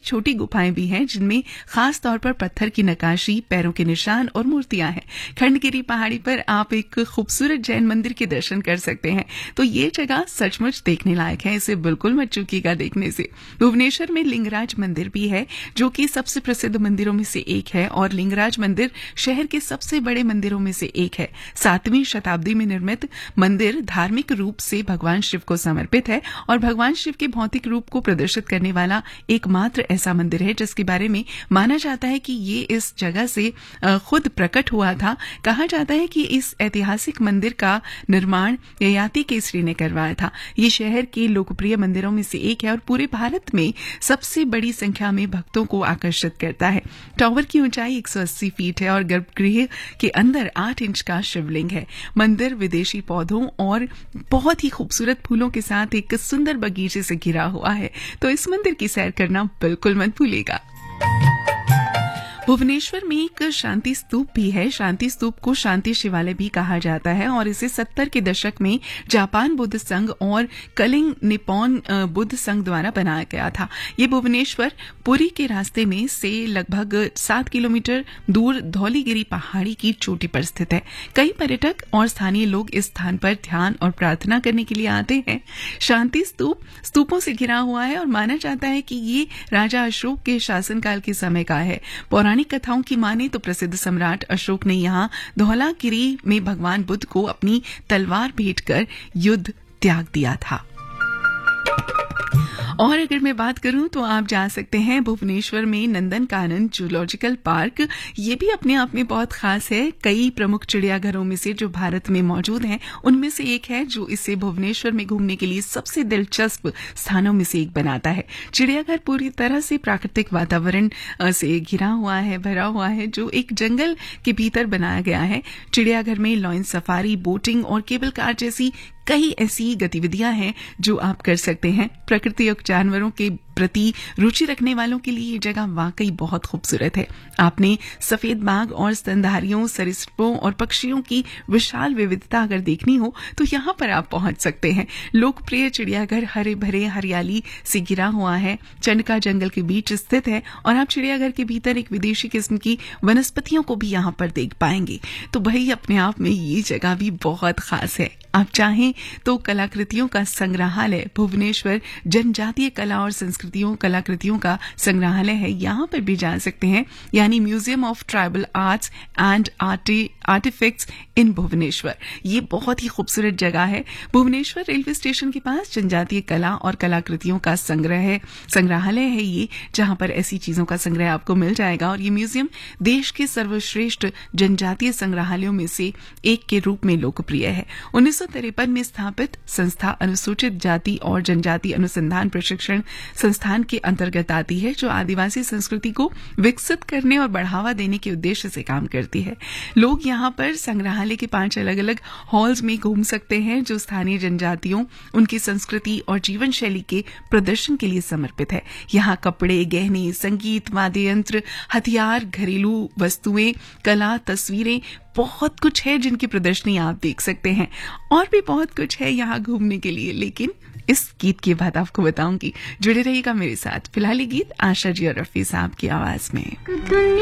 छोटी गुफाएं भी हैं जिनमें खास तौर पर पत्थर की नक्काशी, पैरों के निशान और मूर्तियां हैं। खंडगिरी पहाड़ी पर आप एक खूबसूरत जैन मंदिर के दर्शन कर सकते हैं। तो ये जगह सचमुच देखने लायक है, इसे बिल्कुल मत चूकिएगा देखने से। भुवनेश्वर में लिंगराज मंदिर भी है जो कि सबसे प्रसिद्ध मंदिरों में से एक है और लिंगराज मंदिर शहर के सबसे बड़े मंदिरों में से एक है। 7वीं शताब्दी में निर्मित मंदिर धार्मिक रूप से भगवान शिव को समर्पित है और भगवान शिव के भौतिक रूप को प्रदर्शित करने वाला एकमात्र ऐसा मंदिर है जिसके बारे में माना जाता है कि ये इस जगह से खुद प्रकट हुआ था। कहा जाता है कि इस ऐतिहासिक मंदिर का निर्माण ययाति केसरी ने करवाया था। ये शहर के लोकप्रिय मंदिरों में से एक है और पूरे भारत में सबसे बड़ी संख्या में भक्तों को आकर्षित करता है। टावर की ऊंचाई 180 फीट है और गर्भगृह के अंदर 8 इंच का शिवलिंग है। मंदिर विदेशी पौधों और बहुत ही खूबसूरत फूलों के साथ एक सुंदर बगीचे से घिरा हुआ है, तो इस मंदिर की सैर करना बिल्कुल मत भूलिएगा। भुवनेश्वर में एक शांति स्तूप भी है। शांति स्तूप को शांति शिवालय भी कहा जाता है और इसे 70 के दशक में जापान बुद्ध संघ और कलिंग निप्पॉन बुद्ध संघ द्वारा बनाया गया था। ये भुवनेश्वर पुरी के रास्ते में से लगभग 7 किलोमीटर दूर धौलीगिरी पहाड़ी की चोटी पर स्थित है। कई पर्यटक और स्थानीय लोग इस स्थान पर ध्यान और प्रार्थना करने के लिए आते हैं। शांति स्तूप स्तूपों से घिरा हुआ है और माना जाता है कि ये राजा अशोक के शासनकाल के समय का है। पौराणिक कथाओं की माने तो प्रसिद्ध सम्राट अशोक ने यहाँ धौलागिरी में भगवान बुद्ध को अपनी तलवार भेंट कर युद्ध त्याग दिया था। और अगर मैं बात करूं तो आप जा सकते हैं भुवनेश्वर में नंदन कानन जूलॉजिकल पार्क। ये भी अपने आप में बहुत खास है। कई प्रमुख चिड़ियाघरों में से जो भारत में मौजूद हैं उनमें से एक है जो इसे भुवनेश्वर में घूमने के लिए सबसे दिलचस्प स्थानों में से एक बनाता है। चिड़ियाघर पूरी तरह से प्राकृतिक वातावरण से घिरा हुआ है, भरा हुआ है, जो एक जंगल के भीतर बनाया गया है। चिड़ियाघर में लॉयन सफारी, बोटिंग और केबल कार जैसी कई ऐसी गतिविधियां हैं जो आप कर सकते हैं। प्रकृति और जानवरों के प्रति रुचि रखने वालों के लिए ये जगह वाकई बहुत खूबसूरत है। आपने सफेद बाघ और स्तनधारियों, सरीसृपों और पक्षियों की विशाल विविधता अगर देखनी हो तो यहाँ पर आप पहुंच सकते हैं। लोकप्रिय चिड़ियाघर हरे भरे हरियाली से घिरा हुआ है, चंडका जंगल के बीच स्थित है और आप चिड़ियाघर के भीतर एक विदेशी किस्म की वनस्पतियों को भी यहाँ पर देख पाएंगे। तो भाई अपने आप में ये जगह भी बहुत खास है। आप चाहें तो कलाकृतियों का संग्रहालय भुवनेश्वर जनजातीय कला और कलाकृतियों का संग्रहालय है, यहाँ पर भी जा सकते हैं, यानी museum of tribal arts and artefacts इन भुवनेश्वर। ये बहुत ही खूबसूरत जगह है। भुवनेश्वर रेलवे स्टेशन के पास जनजातीय कला और कलाकृतियों का संग्रहालय है ये, जहाँ पर ऐसी चीजों का संग्रह आपको मिल जाएगा और ये म्यूजियम देश के सर्वश्रेष्ठ जनजातीय संग्रहालयों में से एक के रूप में लोकप्रिय है। 1953 में स्थापित संस्था अनुसूचित जाति और जनजाति अनुसंधान प्रशिक्षण संस्थान के अंतर्गत आती है, जो आदिवासी संस्कृति को विकसित करने और बढ़ावा देने के उद्देश्य से काम करती है। लोग यहाँ पर संग्रहालय के 5 अलग अलग हॉल्स में घूम सकते हैं जो स्थानीय जनजातियों, उनकी संस्कृति और जीवन शैली के प्रदर्शन के लिए समर्पित है। यहाँ कपड़े, गहने, संगीत, वाद्य यंत्र, हथियार, घरेलू वस्तुएं, कला, तस्वीरें, बहुत कुछ है जिनकी प्रदर्शनी आप देख सकते हैं। और भी बहुत कुछ है यहाँ घूमने के लिए, लेकिन इस गीत के बाद आपको बताऊंगी। जुड़े रहिएगा मेरे साथ। फिलहाल ये गीत आशा जी और रफी साहब की आवाज में।